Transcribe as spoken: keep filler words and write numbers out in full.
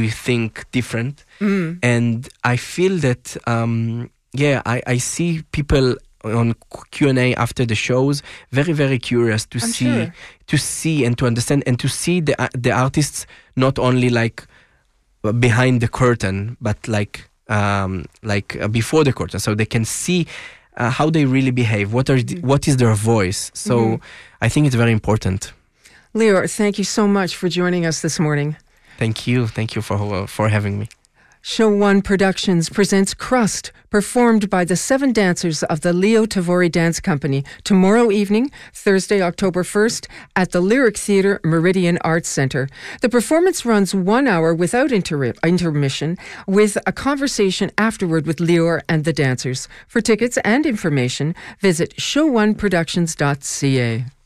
we think different. Mm. And I feel that, um, yeah, I, I see people on Q and A after the shows very, very curious to I'm see, sure. to see and to understand and to see the uh, the artists not only like behind the curtain, but like um, like uh, before the curtain, so they can see uh, how they really behave. What are the, what is their voice? So mm-hmm. I think it's very important. Lior, thank you so much for joining us this morning. Thank you. Thank you for uh, for having me. Show One Productions presents Crust, performed by the seven dancers of the Leo Tavori Dance Company, tomorrow evening, Thursday, October first, at the Lyric Theatre Meridian Arts Centre. The performance runs one hour without inter- intermission, with a conversation afterward with Lior and the dancers. For tickets and information, visit show one productions dot c a.